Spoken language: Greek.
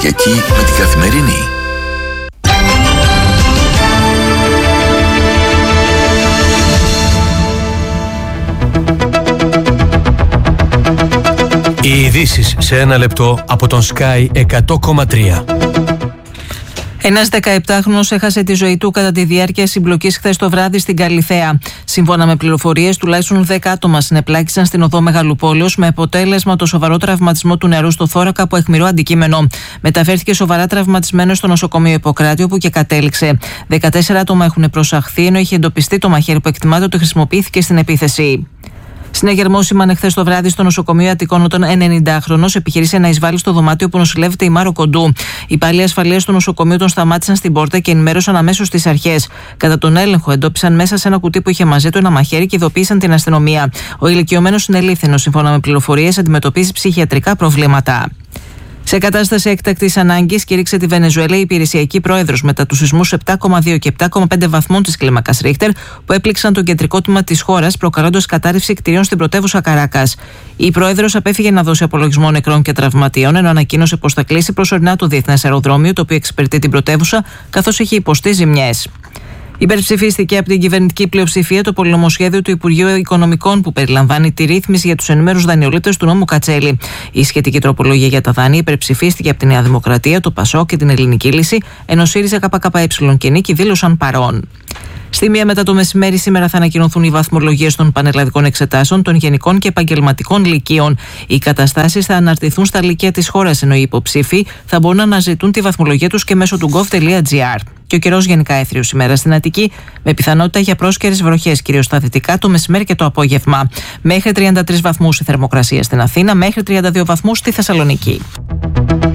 Κυριακή με την Καθημερινή. Οι ειδήσεις σε ένα λεπτό από τον Sky 100,3. Ένας 17χρονος έχασε τη ζωή του κατά τη διάρκεια συμπλοκής χθες το βράδυ στην Καλιθέα. Σύμφωνα με πληροφορίες, τουλάχιστον 10 άτομα συνεπλάκησαν στην οδό Μεγαλοπόλεως με αποτέλεσμα το σοβαρό τραυματισμό του νεαρού στο θώρακα από αιχμηρό αντικείμενο. Μεταφέρθηκε σοβαρά τραυματισμένος στο νοσοκομείο Ιπποκράτη, όπου και κατέληξε. 14 άτομα έχουν προσαχθεί, ενώ είχε εντοπιστεί το μαχαίρι που εκτιμάται ότι χρησιμοποιήθηκε στην επίθεση. Συναγερμό σήμανε χθες το βράδυ στο νοσοκομείο Αττικών όταν 90χρονος επιχειρήσε να εισβάλει στο δωμάτιο που νοσηλεύεται η Μάρο Κοντού. Οι υπάλληλοι ασφαλείας στο νοσοκομείο τον σταμάτησαν στην πόρτα και ενημέρωσαν αμέσως τις αρχές. Κατά τον έλεγχο, εντόπισαν μέσα σε ένα κουτί που είχε μαζί του ένα μαχαίρι και ειδοποίησαν την αστυνομία. Ο ηλικιωμένος είναι ελήφθηνος, σύμφωνα με πληροφορίες, αντιμετωπίζει ψυχιατρικά προβλήματα. Σε κατάσταση έκτακτης ανάγκης κήρυξε τη Βενεζουέλα η υπηρεσιακή πρόεδρος μετά τους σεισμούς 7,2 και 7,5 βαθμών της κλίμακας Ρίχτερ που έπληξαν το κεντρικό τμήμα της χώρας, προκαλώντας κατάρρευση κτηρίων στην πρωτεύουσα Καράκας. Η πρόεδρος απέφυγε να δώσει απολογισμό νεκρών και τραυματιών, ενώ ανακοίνωσε πως θα κλείσει προσωρινά το διεθνές αεροδρόμιο, το οποίο εξυπηρετεί την πρωτεύουσα, καθώς έχει υποστεί ζημιές. Υπερψηφίστηκε από την κυβερνητική πλειοψηφία το πολυνομοσχέδιο του Υπουργείου Οικονομικών που περιλαμβάνει τη ρύθμιση για τους ενήμερους δανειολήπτες του νόμου Κατσέλη. Η σχετική τροπολογία για τα δάνεια υπερψηφίστηκε από τη Νέα Δημοκρατία, το ΠΑΣΟΚ και την Ελληνική Λύση, ενώ ΣΥΡΙΖΑ, ΚΚΕ και Νίκη δήλωσαν παρόν. Στη 1 μετά το μεσημέρι σήμερα θα ανακοινωθούν οι βαθμολογίες των πανελλαδικών εξετάσεων των γενικών και επαγγελματικών λυκείων. Οι καταστάσεις θα αναρτηθούν στα λυκεία της χώρας, ενώ οι υποψήφοι θα μπορούν να αναζητούν τη βαθμολογία τους και μέσω του gov.gr. Και ο καιρός γενικά έθριος σήμερα στην Αττική, με πιθανότητα για πρόσκαιρες βροχές, κυρίως στα δυτικά, το μεσημέρι και το απόγευμα. Μέχρι 33 βαθμούς η θερμοκρασία στην Αθήνα, μέχρι 32 βαθμούς στη Θεσσαλονίκη.